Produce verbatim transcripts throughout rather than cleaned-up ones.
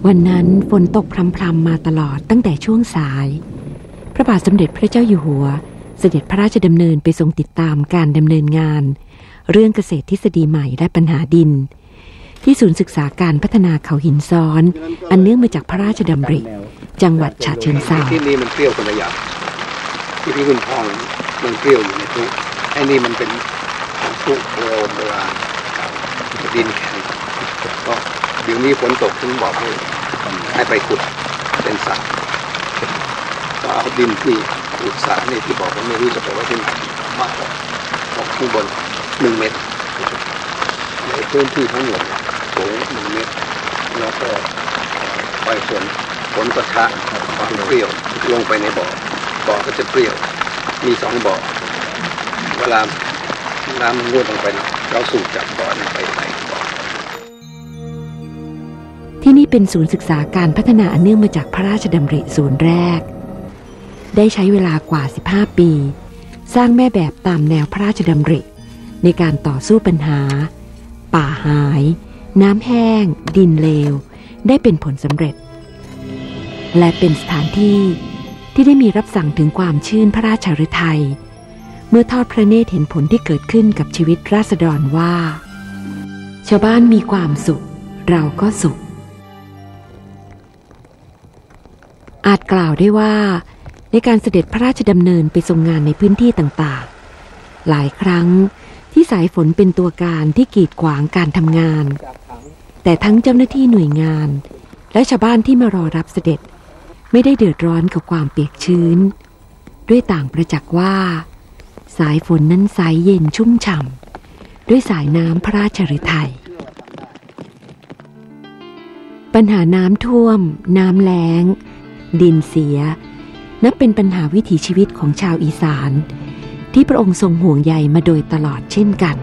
วันนั้นฝนตกพรำๆมาตลอดตั้งแต่ช่วงสายพระบาทสมเด็จพระเจ้าอยู่หัวเสด็จพระราชดำเนินไปทรงติดตามการดำเนินงานเรื่องเกษตรทฤษฎีใหม่และปัญหาดินที่ศูนย์ศึกษาการพัฒนาเขาหินซ้อนอันเนื่องมาจากพระราชดำริจังหวัดฉะเชิงเทราที่นี่มันเปรี้ยวคนละอย่างที่พี่คุณพ่อมันเปรี้ยวอยู่ในทุกไอ้นี่มันเป็นทุกโบราณโบราณดินแข็งก็เดี๋ยวนี้ฝนตกถึงบอกให้ให้ไปขุดเป็นสระก็เอาดินที่ขุดสระนี่ที่บอกว่าไม่รู้จะไปไว้ที่ไหนมากกว่าข้างบนหนึ่งเมตรในพื้นที่ทั้งหมดสูงหนึ่งเมตรแล้วก็ไปฝนฝนกระทะความเปรี้ยวลงไปในบ่อบ่อก็จะเปรี้ยวมีสองบ่อเวลาน้ำมันรั่วลงไปเราสูบจากบ่อนั้นไปไหนบ่อที่นี่เป็นศูนย์ศึกษาการพัฒนาอันเนื่องมาจากพระราชดำริศูนย์แรกได้ใช้เวลากว่าสิบห้าปีสร้างแม่แบบตามแนวพระราชดำริในการต่อสู้ปัญหาป่าหายน้ำแห้งดินเลวได้เป็นผลสำเร็จและเป็นสถานที่ที่ได้มีรับสั่งถึงความชื่นพระราชฤทัยเมื่อทอดพระเนตรเห็นผลที่เกิดขึ้นกับชีวิตราษฎรว่าชาวบ้านมีความสุขเราก็สุขอาจกล่าวได้ว่าในการเสด็จพระราชดำเนินไปทรงงานในพื้นที่ต่างๆหลายครั้งที่สายฝนเป็นตัวการที่กีดขวางการทำงานแต่ทั้งเจ้าหน้าที่หน่วยงานและชาวบ้านที่มารอรับเสด็จไม่ได้เดือดร้อนกับความเปียกชื้นด้วยต่างประจักษ์ว่าสายฝนนั้นใสเย็นชุ่มฉ่ำด้วยสายน้ำพระราชฤทัยปัญหาน้ำท่วมน้ำแล้งดินเสียนับเป็นปัญหาวิถีชีวิตของชาวอีสานที่พระองค์ทรงห่วงใยมาโดยตลอดเช่นกัน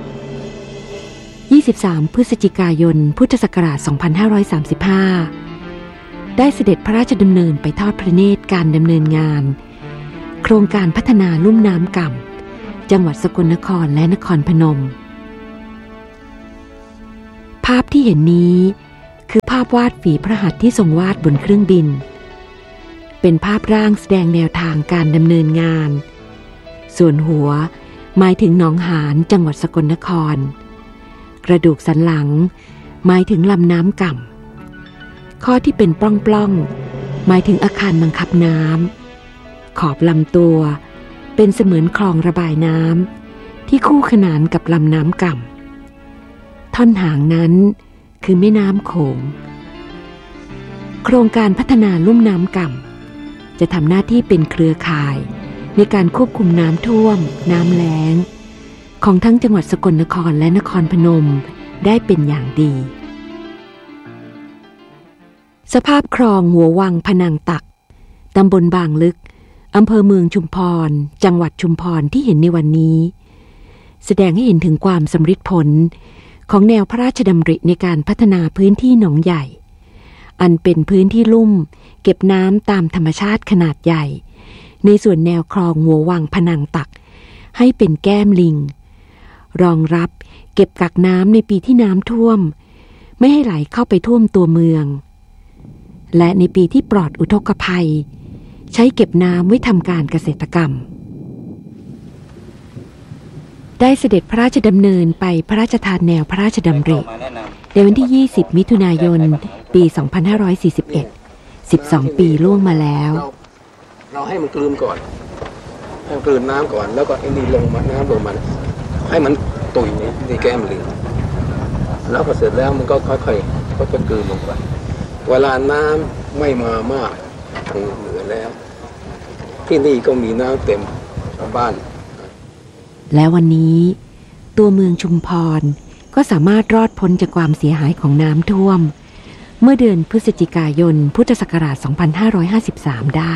ยี่สิบสามพฤศจิกายนพุทธศักราชสองพันห้าร้อยสามสิบห้าได้เสด็จพระราชดำเนินไปทอดพระเนตรการดำเนินงานโครงการพัฒนาลุ่มน้ำก่ำจังหวัดสกลนครและนครพนมภาพที่เห็นนี้คือภาพวาดฝีพระหัตถ์ที่ทรงวาดบนเครื่องบินเป็นภาพร่างแสดงแนวทางการดำเนินงานส่วนหัวหมายถึงหนองหานจังหวัดสกลนครกระดูกสันหลังหมายถึงลำน้ำก่ำข้อที่เป็นปล้องๆหมายถึงอาคารบังคับน้ำขอบลำตัวเป็นเสมือนคลองระบายน้ำที่คู่ขนานกับลำน้ำก่ำท่อนหางนั้นคือแม่น้ำโขงโครงการพัฒนาลุ่มน้ำก่ำจะทำหน้าที่เป็นเครือข่ายในการควบคุมน้ำท่วมน้ำแล้งของทั้งจังหวัดสกลนครและนครพนมได้เป็นอย่างดีสภาพคลองหัววังพนังตักตำบลบางลึกอำเภอเมืองชุมพรจังหวัดชุมพรที่เห็นในวันนี้แสดงให้เห็นถึงความสำฤทธิ์ผลของแนวพระราชดำริในการพัฒนาพื้นที่หนองใหญ่อันเป็นพื้นที่ลุ่มเก็บน้ำตามธรรมชาติขนาดใหญ่ในส่วนแนวคลองหัววังพนังตักให้เป็นแก้มลิงรองรับเก็บกักน้ำในปีที่น้ำท่วมไม่ให้ไหลเข้าไปท่วมตัวเมืองและในปีที่ปลอดอุทกภัยใช้เก็บน้ำไว้ทำการเกษตรกรรมได้เสด็จพระราชดำเนินไปพระราชทานแนวพระราชดำริในวันที่ยี่สิบมิถุนายนปีสองพันห้าร้อยสี่สิบเอ็ด สิบสองปีล่วงมาแล้วเราให้มันกลืนก่อนให้มันกลืนน้ำก่อนแล้วก็ไอ้นี่ลงมาน้ำลงมาให้มันตุยในแก้มลิงแล้วพอเสร็จแล้วมันก็ค่อยๆก็จะกลืนลงไปเวลาน้ำไม่มามากทางเหนือแล้วที่นี่ก็มีน้ำเต็มชาวบ้านและวันนี้ตัวเมืองชุมพรก็สามารถรอดพ้นจากความเสียหายของน้ำท่วมเมื่อเดือนพฤศจิกายนพุทธศักราชสองพันห้าร้อยห้าสิบสามได้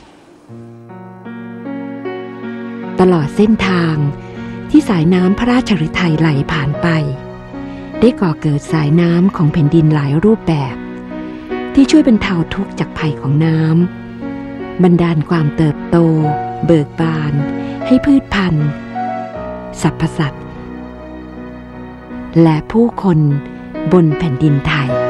ตลอดเส้นทางที่สายน้ำพระราชฤทัยไหลผ่านไปได้ก่อเกิดสายน้ำของแผ่นดินหลายรูปแบบที่ช่วยบรรเทาทุกข์จากภัยของน้ำบันดาลความเติบโตเบิกบานให้พืชพันธุ์สรรพสัตว์และผู้คนบนแผ่นดินไทย